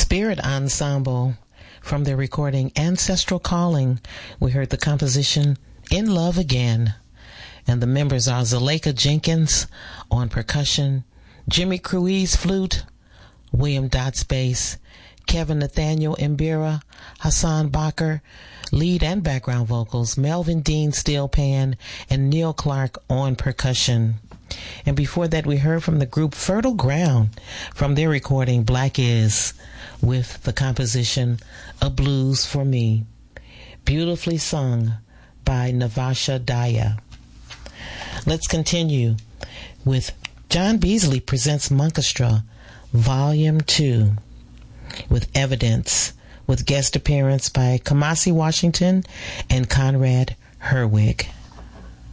Spirit Ensemble, from their recording Ancestral Calling, we heard the composition In Love Again. And the members are Zuleika Jenkins on percussion, Jimmy Cruise flute, William Dotz bass, Kevin Nathaniel Mbira, Hassan Bakker, lead and background vocals, Melvin Dean steel pan, and Neil Clark on percussion. And before that, we heard from the group Fertile Ground from their recording Black Is, with the composition A Blues for Me, beautifully sung by Navasha Daya. Let's continue with John Beasley Presents Monkestra, Volume 2, with Evidence, with guest appearance by Kamasi Washington and Conrad Herwig.